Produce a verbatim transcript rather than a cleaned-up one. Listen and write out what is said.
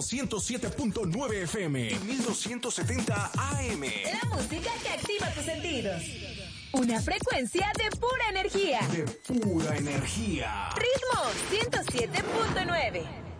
ciento siete punto nueve F M y mil doscientos setenta A M. La música que activa tus sentidos. Una frecuencia de pura energía. De pura energía. Ritmo ciento siete punto nueve.